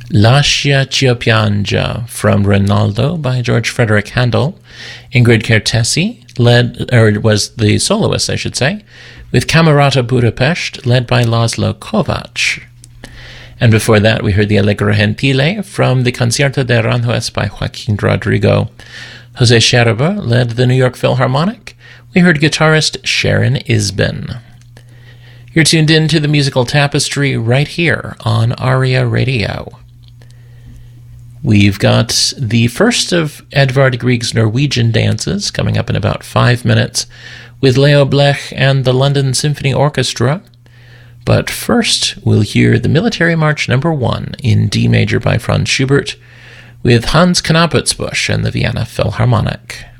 Lascia ci piangia from Rinaldo by George Frederick Handel. Ingrid Kertész was the soloist, I should say, with Camerata Budapest, led by Laszlo Kovács. And before that, we heard the Allegro Gentile from the Concierto de Aranjuez by Joaquin Rodrigo. Jose Scherber led the New York Philharmonic. We heard guitarist Sharon Isbin. You're tuned in to the Musical Tapestry right here on ARIA Radio. We've got the first of Edvard Grieg's Norwegian dances coming up in about 5 minutes with Leo Blech and the London Symphony Orchestra. But first, we'll hear the Military March No. 1 in D major by Franz Schubert with Hans Knapputzbusch and the Vienna Philharmonic.